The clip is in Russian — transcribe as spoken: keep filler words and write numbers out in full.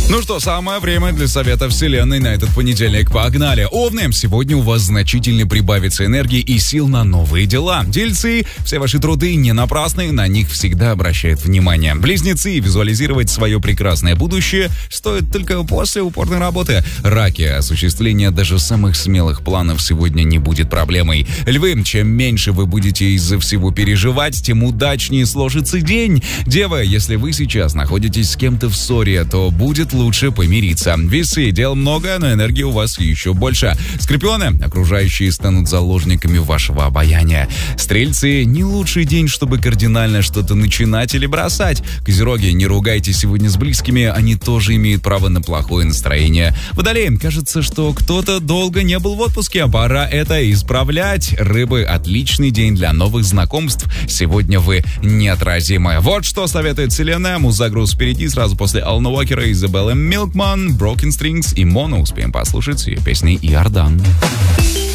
Ну что, самое время для совета вселенной на этот понедельник. Погнали! Овны, сегодня у вас значительно прибавится энергии и сил на новые дела. Тельцы, все ваши труды не напрасны, на них всегда обращают внимание. Близнецы, визуализировать свое прекрасное будущее стоит только после упорной работы. Раки, осуществление даже самых смелых планов сегодня не будет проблемой. Львы, чем меньше вы будете из-за всего переживать, тем удачнее сложится день. Девы, если вы сейчас находитесь с кем-то в ссоре, то будет лучше помириться. Весы, дел много, но энергии у вас еще больше. Скорпионы, окружающие станут заложниками вашего обаяния. Стрельцы, не лучший день, чтобы кардинально что-то начинать или бросать. Козероги, не ругайтесь сегодня с близкими, они тоже имеют право на плохое настроение. Водолеи, кажется, что кто-то долго не был в отпуске, пора это исправлять. Рыбы, отличный день для новых знакомств. Сегодня вы неотразимы. Вот что советует вселенная. Музагруз впереди, сразу после Алана Уокера, Изабелла Милкман, Broken Strings и Моно. Успеем послушать ее песни «Иордан».